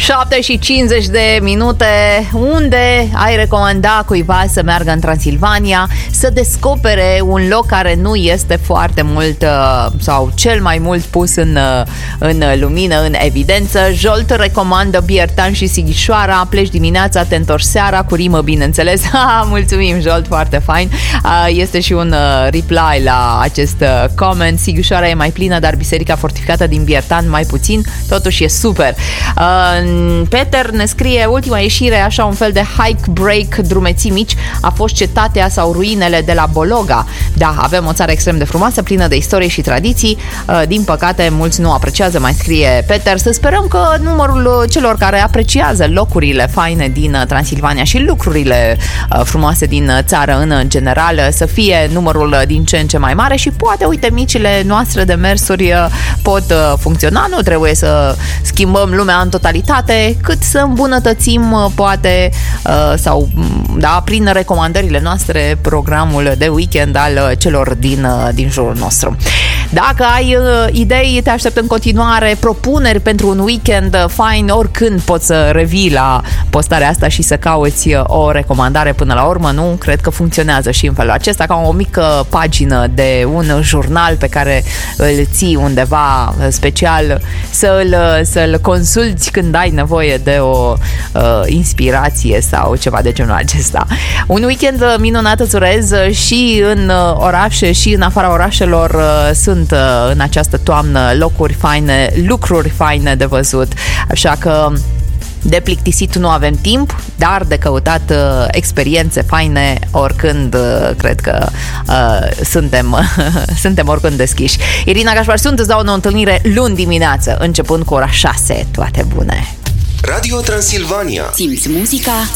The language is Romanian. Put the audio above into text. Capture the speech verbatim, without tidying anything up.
șapte și cincizeci de minute. Unde ai recomanda cuiva să meargă în Transilvania, să descopere un loc care nu este foarte mult sau cel mai mult pus în, în lumină, în evidență? Jolt recomandă Biertan și Sighișoara. Pleci dimineața, te întorci seara, cu rimă, bineînțeles. Mulțumim, Jolt, foarte fain. Este și un reply la acest comment. Sighișoara e mai plină, dar biserica fortificată din Biertan mai puțin. Totuși e super. Peter ne scrie: ultima ieșire, așa un fel de hike break, drumeții mici, a fost cetatea sau ruinele de la Bologa. Da, avem o țară extrem de frumoasă, plină de istorie și tradiții. Din păcate, mulți nu apreciază, mai scrie Peter. Să sperăm că numărul celor care apreciază locurile faine din Transilvania și lucrurile frumoase din țară în general să fie numărul din ce în ce mai mare și poate, uite, micile noastre demersuri pot funcționa. Nu trebuie să schimbăm lumea în totalitate, cât să îmbunătățim, poate, sau, da, prin recomandările noastre, programul de weekend al celor din, din jurul nostru. Dacă ai idei, te aștept în continuare, propuneri pentru un weekend fain, oricând poți să revii la postarea asta și să cauți o recomandare până la urmă. Nu cred că funcționează și în felul acesta, ca o mică pagină de un jurnal pe care îl ții undeva special, să-l, să-l consulți când ai nevoie de o uh, inspirație sau ceva de genul acesta. Un weekend minunat îți urez și în orașe și în afara orașelor. uh, sunt în această toamnă locuri faine, lucruri faine de văzut, așa că de plictisit nu avem timp, dar de căutat uh, experiențe faine oricând. uh, cred că uh, suntem suntem oricând deschiși. Irina Gașpar sunt, îți dau o întâlnire luni dimineață, începând cu ora șase. Toate bune! Radio Transilvania. Simți muzica,